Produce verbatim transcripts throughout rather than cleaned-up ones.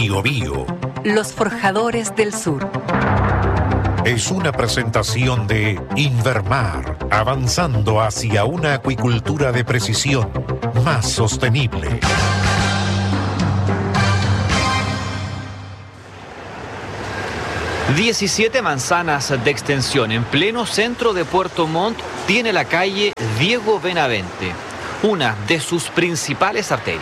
Bio Bio. Los Forjadores del Sur. Es una presentación de Invermar, avanzando hacia una acuicultura de precisión más sostenible. diecisiete manzanas de extensión en pleno centro de Puerto Montt tiene la calle Diego Benavente, una de sus principales arterias.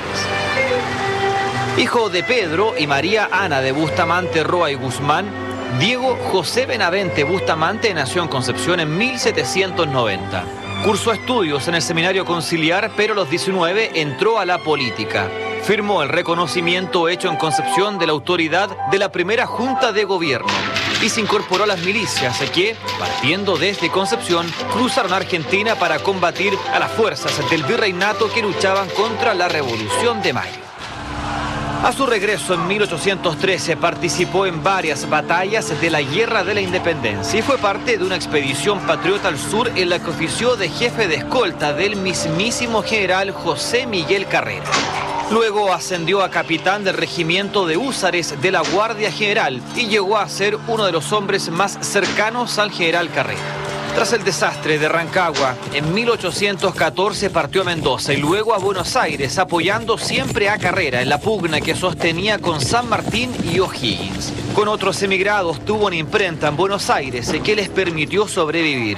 Hijo de Pedro y María Ana de Bustamante Roa y Guzmán, Diego José Benavente Bustamante nació en Concepción en mil setecientos noventa. Cursó estudios en el Seminario Conciliar, pero a los diecinueve entró a la política. Firmó el reconocimiento hecho en Concepción de la autoridad de la primera Junta de Gobierno y se incorporó a las milicias que, partiendo desde Concepción, cruzaron a Argentina para combatir a las fuerzas del virreinato que luchaban contra la Revolución de Mayo. A su regreso en mil ochocientos trece participó en varias batallas de la Guerra de la Independencia y fue parte de una expedición patriota al sur en la que ofició de jefe de escolta del mismísimo general José Miguel Carrera. Luego ascendió a capitán del regimiento de húsares de la Guardia General y llegó a ser uno de los hombres más cercanos al general Carrera. Tras el desastre de Rancagua, en mil ochocientos catorce partió a Mendoza y luego a Buenos Aires, apoyando siempre a Carrera en la pugna que sostenía con San Martín y O'Higgins. Con otros emigrados tuvo una imprenta en Buenos Aires que les permitió sobrevivir.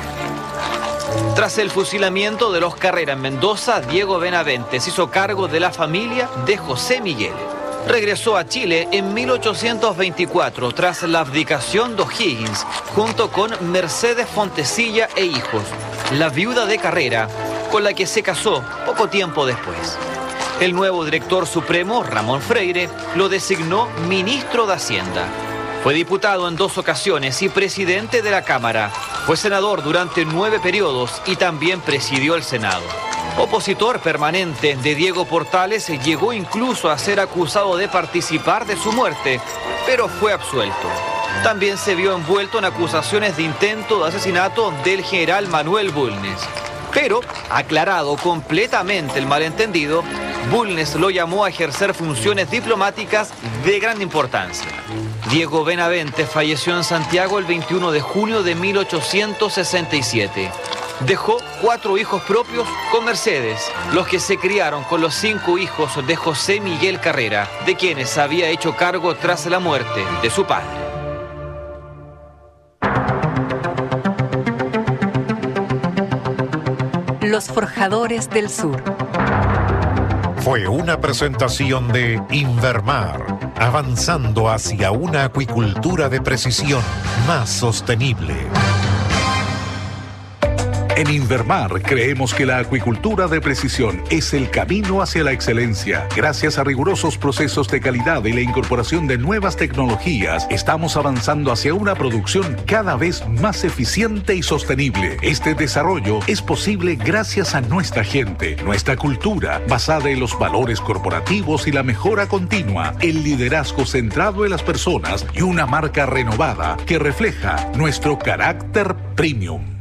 Tras el fusilamiento de los Carrera en Mendoza, Diego Benavente se hizo cargo de la familia de José Miguel. Regresó a Chile en mil ochocientos veinticuatro tras la abdicación de O'Higgins, junto con Mercedes Fontecilla e hijos, la viuda de Carrera, con la que se casó poco tiempo después. El nuevo director supremo, Ramón Freire, lo designó ministro de Hacienda. Fue diputado en dos ocasiones y presidente de la Cámara. Fue senador durante nueve periodos y también presidió el Senado. Opositor permanente de Diego Portales, llegó incluso a ser acusado de participar de su muerte, pero fue absuelto. También se vio envuelto en acusaciones de intento de asesinato del general Manuel Bulnes. Pero, aclarado completamente el malentendido, Bulnes lo llamó a ejercer funciones diplomáticas de gran importancia. Diego Benavente falleció en Santiago el veintiuno de junio de mil ochocientos sesenta y siete. Dejó cuatro hijos propios con Mercedes, los que se criaron con los cinco hijos de José Miguel Carrera, de quienes había hecho cargo tras la muerte de su padre. Los Forjadores del Sur. Fue una presentación de Invermar, avanzando hacia una acuicultura de precisión más sostenible. En Invermar creemos que la acuicultura de precisión es el camino hacia la excelencia. Gracias a rigurosos procesos de calidad y la incorporación de nuevas tecnologías, estamos avanzando hacia una producción cada vez más eficiente y sostenible. Este desarrollo es posible gracias a nuestra gente, nuestra cultura, basada en los valores corporativos y la mejora continua, el liderazgo centrado en las personas y una marca renovada que refleja nuestro carácter premium.